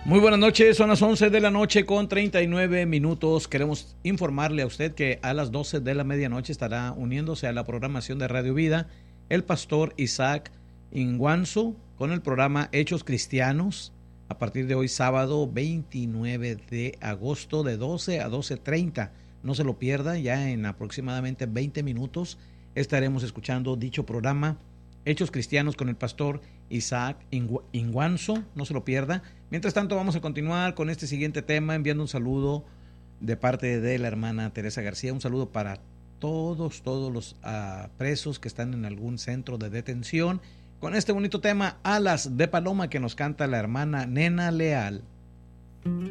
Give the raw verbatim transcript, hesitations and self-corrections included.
Muy buenas noches, son las once de la noche con treinta y nueve minutos. Queremos informarle a usted que a las doce de la medianoche estará uniéndose a la programación de Radio Vida el pastor Isaac Inguanzo con el programa Hechos Cristianos a partir de hoy sábado veintinueve de agosto de doce a doce treinta. No se lo pierda, ya en aproximadamente veinte minutos estaremos escuchando dicho programa Hechos Cristianos con el pastor Isaac Inguanzo, no se lo pierda. Mientras tanto, vamos a continuar con este siguiente tema, enviando un saludo de parte de la hermana Teresa García, un saludo para todos, todos los uh, presos que están en algún centro de detención, con este bonito tema, Alas de Paloma, que nos canta la hermana Nena Leal.